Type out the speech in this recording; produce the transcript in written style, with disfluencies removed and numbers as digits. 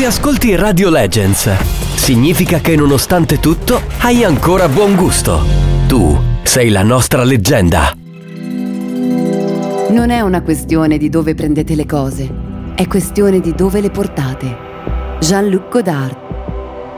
Se ascolti Radio Legends, significa che nonostante tutto hai ancora buon gusto. Tu sei la nostra leggenda. Non è una questione di dove prendete le cose, è questione di dove le portate. Jean-Luc Godard.